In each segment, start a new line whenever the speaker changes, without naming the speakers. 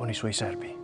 con i suoi servi.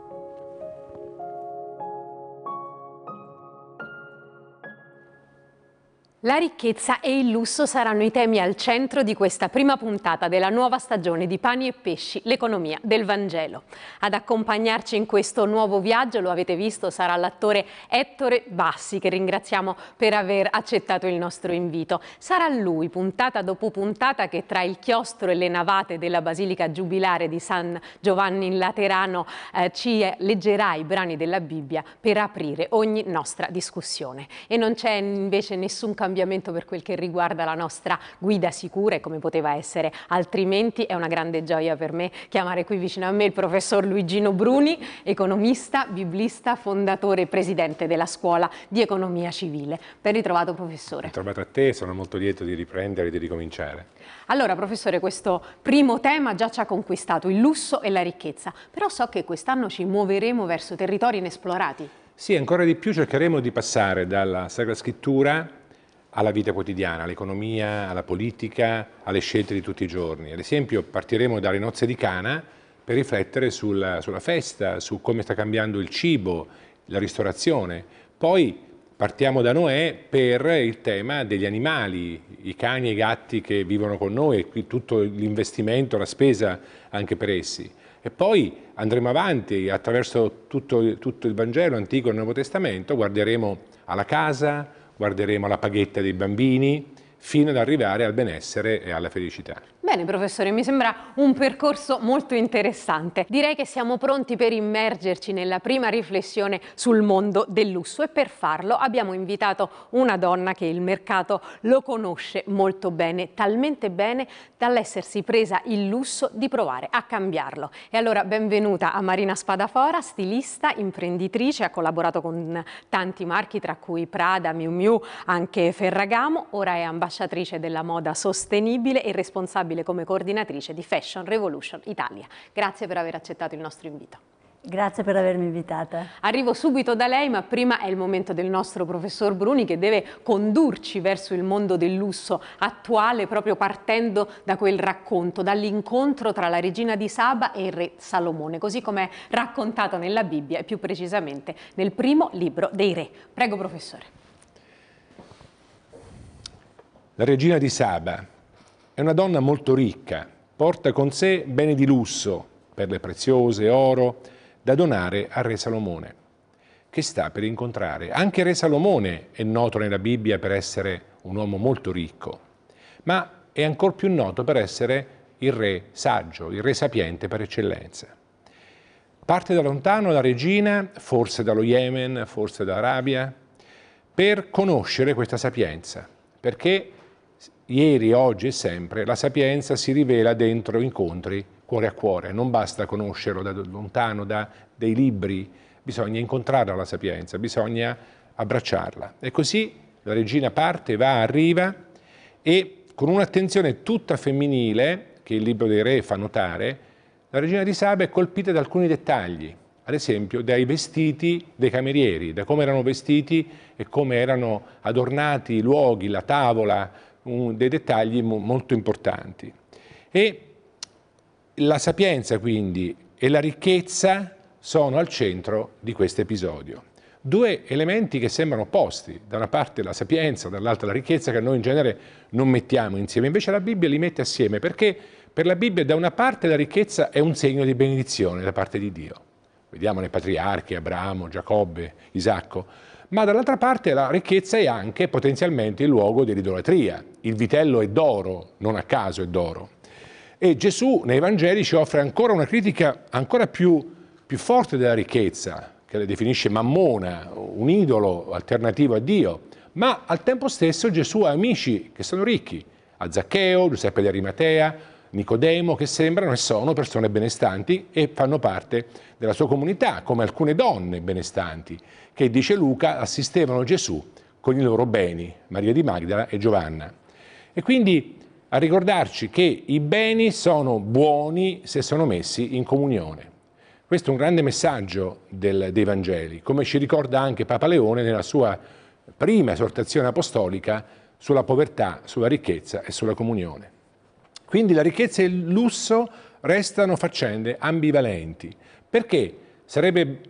La ricchezza e il lusso saranno i temi al centro di questa prima puntata della nuova stagione di Pani e Pesci, l'economia del Vangelo. Ad accompagnarci in questo nuovo viaggio, lo avete visto, sarà l'attore Ettore Bassi, che ringraziamo per aver accettato il nostro invito. Sarà lui, puntata dopo puntata, che tra il chiostro e le navate della Basilica Giubilare di San Giovanni in Laterano ci leggerà i brani della Bibbia per aprire ogni nostra discussione. E non c'è invece nessun cambiamento per quel che riguarda la nostra guida sicura, e come poteva essere altrimenti è una grande gioia per me chiamare qui vicino a me il professor Luigino Bruni, economista, biblista, fondatore e presidente della Scuola di Economia Civile. Ben ritrovato, professore.
Ben trovato a te, sono molto lieto di riprendere e di ricominciare.
Allora, professore, questo primo tema già ci ha conquistato, il lusso e la ricchezza, però so che quest'anno ci muoveremo verso territori inesplorati.
Sì, ancora di più cercheremo di passare dalla Sacra Scrittura alla vita quotidiana, all'economia, alla politica, alle scelte di tutti i giorni. Ad esempio partiremo dalle nozze di Cana per riflettere sulla festa, su come sta cambiando il cibo, la ristorazione. Poi partiamo da Noè per il tema degli animali, i cani e i gatti che vivono con noi e qui tutto l'investimento, la spesa anche per essi. E poi andremo avanti attraverso tutto il Vangelo, Antico e Nuovo Testamento, guarderemo alla casa, guarderemo la paghetta dei bambini, fino ad arrivare al benessere e alla felicità.
Bene, professore, mi sembra un percorso molto interessante. Direi che siamo pronti per immergerci nella prima riflessione sul mondo del lusso, e per farlo abbiamo invitato una donna che il mercato lo conosce molto bene, talmente bene dall'essersi presa il lusso di provare a cambiarlo. E allora benvenuta a Marina Spadafora, stilista, imprenditrice, ha collaborato con tanti marchi tra cui Prada, Miu Miu, anche Ferragamo, ora è ambasciatrice della moda sostenibile e responsabile come coordinatrice di Fashion Revolution Italia. Grazie per aver accettato il nostro invito.
Grazie per avermi invitata.
Arrivo subito da lei, ma prima è il momento del nostro professor Bruni, che deve condurci verso il mondo del lusso attuale, proprio partendo da quel racconto, dall'incontro tra la regina di Saba e il re Salomone, così come è raccontato nella Bibbia e più precisamente nel primo libro dei re. Prego, professore.
La regina di Saba è una donna molto ricca, porta con sé beni di lusso, perle preziose, oro, da donare al re Salomone, che sta per incontrare. Anche il re Salomone è noto nella Bibbia per essere un uomo molto ricco, ma è ancor più noto per essere il re saggio, il re sapiente per eccellenza. Parte da lontano la regina, forse dallo Yemen, forse dall'Arabia, per conoscere questa sapienza, perché ieri, oggi e sempre la sapienza si rivela dentro incontri cuore a cuore. Non basta conoscerlo da lontano, da dei libri, bisogna incontrarla la sapienza, bisogna abbracciarla. E così la regina parte, va, arriva e con un'attenzione tutta femminile, che il libro dei re fa notare, la regina di Saba è colpita da alcuni dettagli, ad esempio dai vestiti dei camerieri, da come erano vestiti e come erano adornati i luoghi, la tavola, dei dettagli molto importanti. E la sapienza quindi e la ricchezza sono al centro di questo episodio. Due elementi che sembrano opposti, da una parte la sapienza, dall'altra la ricchezza, che noi in genere non mettiamo insieme, invece la Bibbia li mette assieme, perché per la Bibbia da una parte la ricchezza è un segno di benedizione da parte di Dio. Vediamo nei patriarchi, Abramo, Giacobbe, Isacco, ma dall'altra parte la ricchezza è anche potenzialmente il luogo dell'idolatria. Il vitello è d'oro, non a caso è d'oro. E Gesù nei Vangeli ci offre ancora una critica ancora più forte della ricchezza, che le definisce mammona, un idolo alternativo a Dio, ma al tempo stesso Gesù ha amici che sono ricchi, a Zaccheo, Giuseppe di Arimatea, Nicodemo, che sembrano e sono persone benestanti e fanno parte della sua comunità, come alcune donne benestanti, che, dice Luca, assistevano Gesù con i loro beni, Maria di Magdala e Giovanna. E quindi a ricordarci che i beni sono buoni se sono messi in comunione. Questo è un grande messaggio dei Vangeli, come ci ricorda anche Papa Leone nella sua prima esortazione apostolica sulla povertà, sulla ricchezza e sulla comunione. Quindi la ricchezza e il lusso restano faccende ambivalenti, perché sarebbe